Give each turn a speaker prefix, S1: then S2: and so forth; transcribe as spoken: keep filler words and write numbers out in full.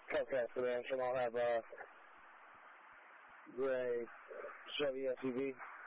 S1: Hellcat sedan, I'll have a gray Chevy S U V.